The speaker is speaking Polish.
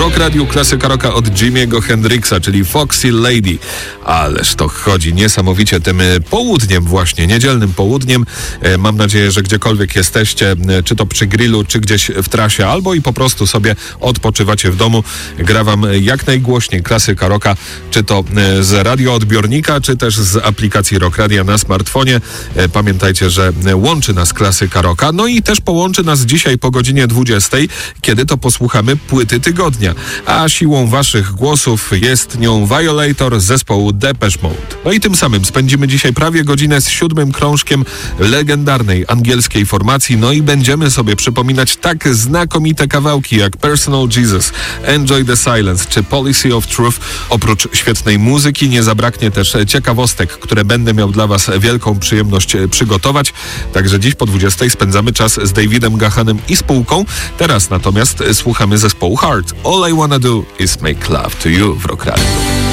Rock Radio klasyka rocka od Jimmy'ego Hendrixa, czyli Foxy Lady. Ależ to chodzi niesamowicie tym południem właśnie, niedzielnym południem. Mam nadzieję, że gdziekolwiek jesteście, czy to przy grillu, czy gdzieś w trasie, albo i po prostu sobie odpoczywacie w domu. Gra wam jak najgłośniej klasyka rocka, czy to z radioodbiornika, czy też z aplikacji Rock Radia na smartfonie. Pamiętajcie, że łączy nas klasyka rocka, no i też połączy nas dzisiaj po godzinie 20, kiedy to posłuchamy płyty tygodnia. A siłą waszych głosów jest nią Violator z zespołu Depeche Mode. No i tym samym spędzimy dzisiaj prawie godzinę z 7. krążkiem legendarnej angielskiej formacji, no i będziemy sobie przypominać tak znakomite kawałki jak Personal Jesus, Enjoy the Silence czy Policy of Truth. Oprócz świetnej muzyki nie zabraknie też ciekawostek, które będę miał dla was wielką przyjemność przygotować. Także dziś po 20 spędzamy czas z Davidem Gahanem i spółką. Teraz natomiast słuchamy zespołu Heart. All I Wanna Do Is Make Love to You w Rock Radio.